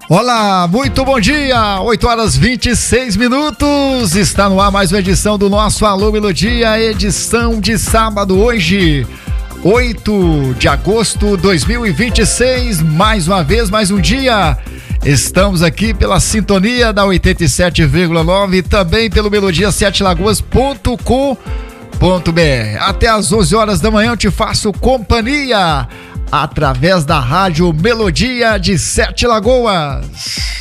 Olá, muito bom dia, 8 horas 26 minutos, está no ar mais uma edição do nosso Alô Melodia, edição de sábado, hoje, 8 de agosto de 2026, mais uma vez, mais um dia, estamos aqui pela sintonia da 87,9 e também pelo melodia7lagoas.com.br. Até às 11 horas da manhã eu te faço companhia através da rádio Melodia de Sete Lagoas.